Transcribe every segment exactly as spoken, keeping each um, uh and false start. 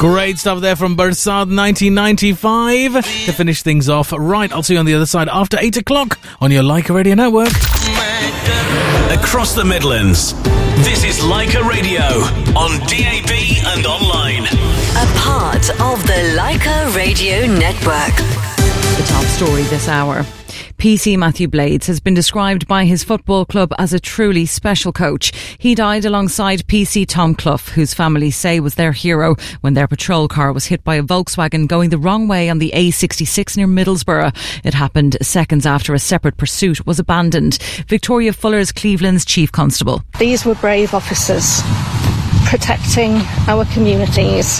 Great stuff there from Bersad nineteen ninety-five. To finish things off, right, I'll see you on the other side after eight o'clock on your Leica Radio Network. Across the Midlands, this is Leica Radio on D A B and online. A part of the Leica Radio Network. The top story this hour. P C Matthew Blades has been described by his football club as a truly special coach. He died alongside P C Tom Clough, whose family say was their hero when their patrol car was hit by a Volkswagen going the wrong way on the A sixty-six near Middlesbrough. It happened seconds after a separate pursuit was abandoned. Victoria Fuller's Cleveland's chief constable. These were brave officers protecting our communities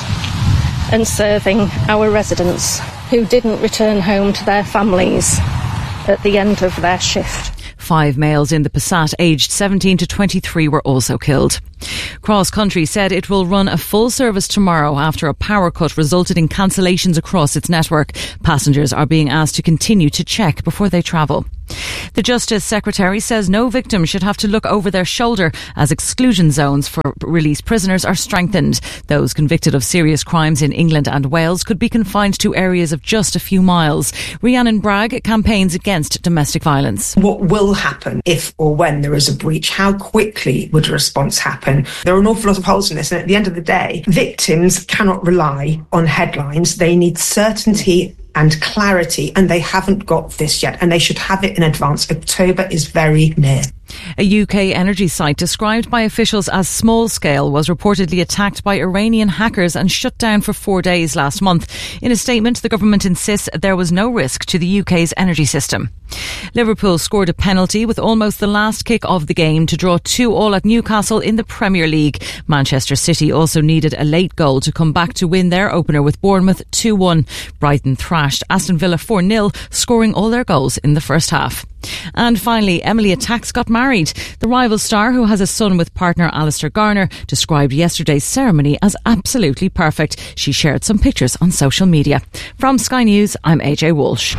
and serving our residents who didn't return home to their families at the end of their shift. Five males in the Passat aged seventeen to twenty-three were also killed. Cross Country said it will run a full service tomorrow after a power cut resulted in cancellations across its network. Passengers are being asked to continue to check before they travel. The Justice Secretary says no victim should have to look over their shoulder as exclusion zones for released prisoners are strengthened. Those convicted of serious crimes in England and Wales could be confined to areas of just a few miles. Rhiannon Bragg campaigns against domestic violence. What will happen if or when there is a breach? How quickly would a response happen? There are an awful lot of holes in this, and at the end of the day, victims cannot rely on headlines. They need certainty and clarity, and they haven't got this yet, and they should have it in advance. October is very near. A U K energy site described by officials as small-scale was reportedly attacked by Iranian hackers and shut down for four days last month. In a statement, the government insists there was no risk to the U K's energy system. Liverpool scored a penalty with almost the last kick of the game to draw two all at Newcastle in the Premier League. Manchester City also needed a late goal to come back to win their opener with Bournemouth two one. Brighton thrashed Aston Villa four nil, scoring all their goals in the first half. And finally, Emilia Tax got married. The rival star, who has a son with partner Alistair Garner, described yesterday's ceremony as absolutely perfect. She shared some pictures on social media. From Sky News, I'm A J Walsh.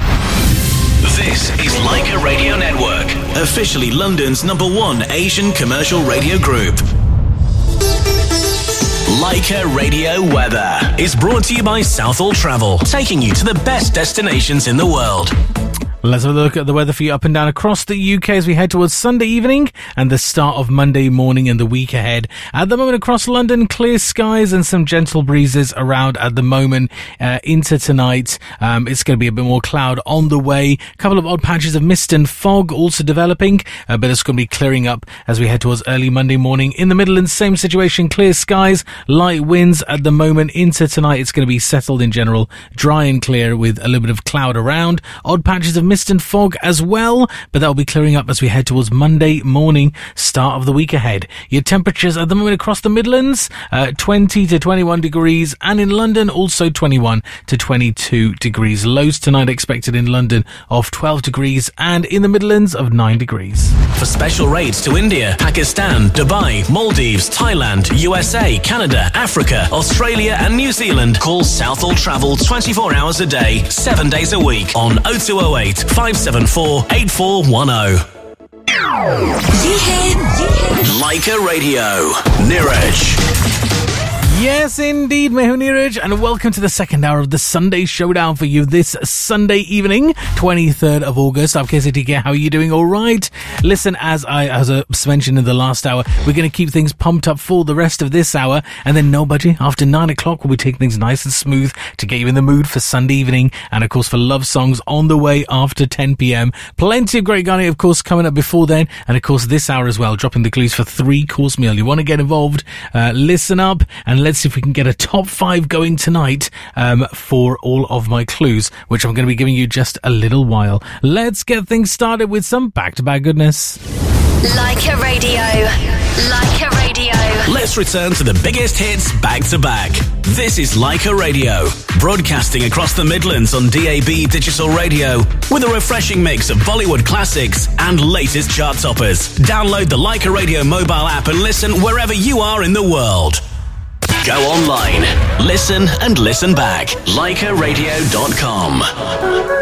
This is Leica Radio Network, officially London's number one Asian commercial radio group. Leica Radio Weather is brought to you by Southall Travel, taking you to the best destinations in the world. Let's have a look at the weather for you up and down across the U K as we head towards Sunday evening and the start of Monday morning and the week ahead. At the moment across London, clear skies and some gentle breezes around at the moment. Uh, into tonight, um, it's going to be a bit more cloud on the way. A couple of odd patches of mist and fog also developing, uh, but it's going to be clearing up as we head towards early Monday morning. In the Midlands, same situation, clear skies, light winds at the moment. Into tonight, it's going to be settled in general, dry and clear with a little bit of cloud around. Odd patches of mist Mist and fog as well, but that'll be clearing up as we head towards Monday morning, start of the week ahead. Your temperatures at the moment across the Midlands, uh, twenty to twenty-one degrees, and in London also twenty-one to twenty-two degrees. Lows tonight expected in London of twelve degrees and in the Midlands of nine degrees. For special rates to India, Pakistan, Dubai, Maldives, Thailand, U S A, Canada, Africa, Australia and New Zealand, call Southall Travel twenty-four hours a day, seven days a week on oh two oh eight, five seven four, eight four one oh. Leica Radio, Neeraj. Yes, indeed, Mehu Neeraj, and welcome to the second hour of the Sunday Showdown for you this Sunday evening, twenty-third of August. I'm K C T K. How are you doing? All right. Listen, as I as I mentioned in the last hour, we're going to keep things pumped up for the rest of this hour, and then no budget after nine o'clock. We'll be taking things nice and smooth to get you in the mood for Sunday evening, and of course for love songs on the way after ten p.m. Plenty of great Ghani, of course, coming up before then, and of course this hour as well, dropping the clues for three course meal. You want to get involved? Uh, listen up and let's see if we can get a top five going tonight um, for all of my clues, which I'm going to be giving you just a little while. Let's get things started with some back-to-back goodness. Leica Radio. Leica Radio. Let's return to the biggest hits back-to-back. This is Leica Radio, broadcasting across the Midlands on D A B Digital Radio with a refreshing mix of Bollywood classics and latest chart toppers. Download the Leica Radio mobile app and listen wherever you are in the world. Go online, listen and listen back. Leica Radio dot com.